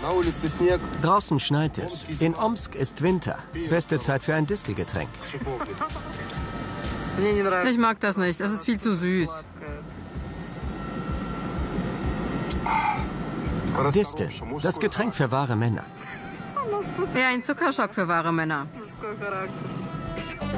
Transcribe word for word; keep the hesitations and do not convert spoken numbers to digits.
Draußen schneit es. In Omsk ist Winter. Beste Zeit für ein Distelgetränk. Ich mag das nicht. Das ist viel zu süß. Distel, das Getränk für wahre Männer. Ja, ein Zuckerschock für wahre Männer.